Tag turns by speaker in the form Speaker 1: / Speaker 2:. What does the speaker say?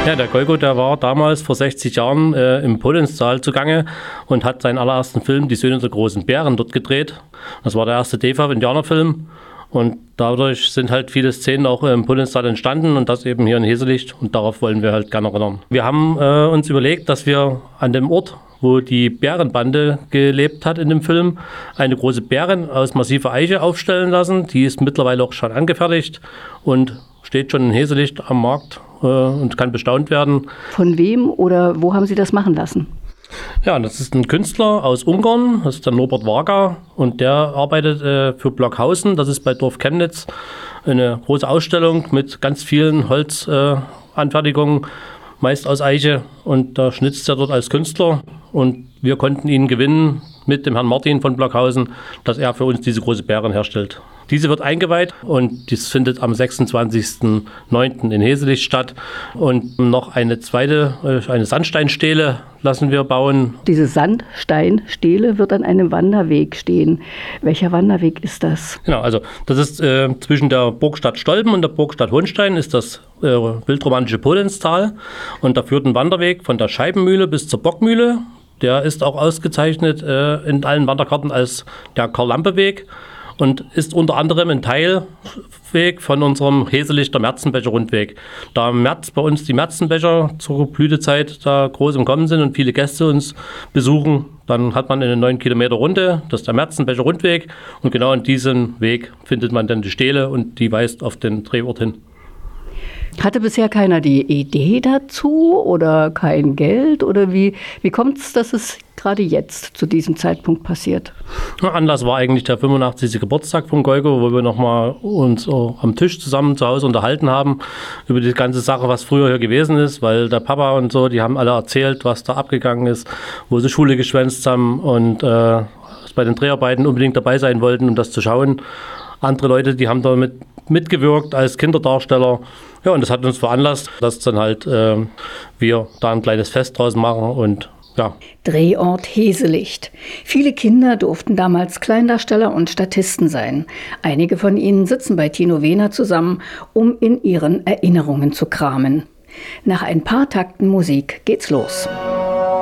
Speaker 1: Ja, der Golgo, der war damals vor 60 Jahren im Polenz-Saal zugange und hat seinen allerersten Film, Die Söhne der großen Bären, dort gedreht. Das war der erste DEFA-Indianerfilm. Und dadurch sind halt viele Szenen auch im Polenz-Saal entstanden und das eben hier in Heselicht. Und darauf wollen wir halt gerne erinnern. Wir haben uns überlegt, dass wir an dem Ort, wo die Bärenbande gelebt hat in dem Film, eine große Bären aus massiver Eiche aufstellen lassen. Die ist mittlerweile auch schon angefertigt und steht schon in Heselicht am Markt und kann bestaunt werden.
Speaker 2: Von wem oder wo haben Sie das machen lassen?
Speaker 1: Ja, das ist ein Künstler aus Ungarn, das ist der Norbert Varga und der arbeitet für Blockhausen, das ist bei Dorf Chemnitz, eine große Ausstellung mit ganz vielen Holzanfertigungen, meist aus Eiche, und da schnitzt er dort als Künstler und wir konnten ihn gewinnen mit dem Herrn Martin von Blockhausen, dass er für uns diese große Bären herstellt. Diese wird eingeweiht und dies findet am 26.09. in Heselicht statt. Und noch eine zweite, eine Sandsteinstele lassen wir bauen.
Speaker 2: Diese Sandsteinstele wird an einem Wanderweg stehen. Welcher Wanderweg ist das?
Speaker 1: Genau, also das ist zwischen der Burgstadt Stolpen und der Burgstadt Hohnstein ist das wildromantische Polenztal. Und da führt ein Wanderweg von der Scheibenmühle bis zur Bockmühle. Der ist auch ausgezeichnet in allen Wanderkarten als der Karl-Lampe-Weg. Und ist unter anderem ein Teilweg von unserem Heselichter Märzenbecher-Rundweg. Da im März bei uns die Märzenbecher zur Blütezeit da groß im Kommen sind und viele Gäste uns besuchen, dann hat man eine 9 Kilometer Runde, das ist der Märzenbecher-Rundweg. Und genau an diesem Weg findet man dann die Stele und die weist auf den Drehort hin.
Speaker 2: Hatte bisher keiner die Idee dazu oder kein Geld? Oder wie kommt es, dass es gerade jetzt zu diesem Zeitpunkt passiert?
Speaker 1: Anlass war eigentlich der 85. Geburtstag von Golgo, wo wir nochmal uns am Tisch zusammen zu Hause unterhalten haben über die ganze Sache, was früher hier gewesen ist, weil der Papa und so, die haben alle erzählt, was da abgegangen ist, wo sie Schule geschwänzt haben und bei den Dreharbeiten unbedingt dabei sein wollten, um das zu schauen. Andere Leute, die haben da mitgewirkt als Kinderdarsteller. Ja, und das hat uns veranlasst, dass dann halt wir da ein kleines Fest draus machen und ja.
Speaker 2: Drehort Heselicht. Viele Kinder durften damals Kleindarsteller und Statisten sein. Einige von ihnen sitzen bei Tino Wehner zusammen, um in ihren Erinnerungen zu kramen. Nach ein paar Takten Musik geht's los.